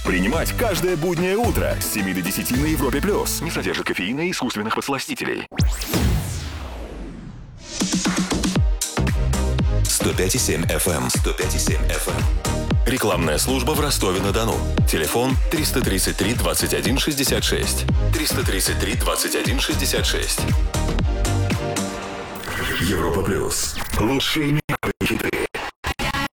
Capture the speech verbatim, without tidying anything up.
Принимать каждое буднее утро с семи до десяти на Европе+. Не содержит кофеина и искусственных подсластителей. сто пять и семь эф эм. сто пять и семь эф эм. Рекламная служба в Ростове-на-Дону. Телефон триста тридцать три двадцать один шестьдесят шесть. триста тридцать три двадцать один шестьдесят шесть. Европа+. Лучшие